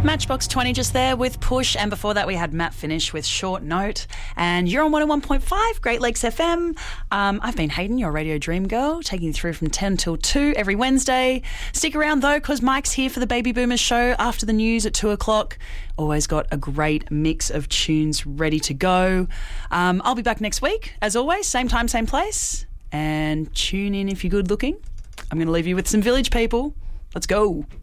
Matchbox 20 just there with Push, and before that we had Matt Finish with Short Note, and you're on 101.5 Great Lakes FM. I've been Hayden, your radio dream girl, taking you through from 10 till 2 every Wednesday. Stick around though, because Mike's here for the Baby Boomers show after the news at 2 o'clock. Always got a great mix of tunes ready to go. I'll be back next week, as always, same time, same place, and tune in if you're good looking. I'm going to leave you with some Village People. Let's go.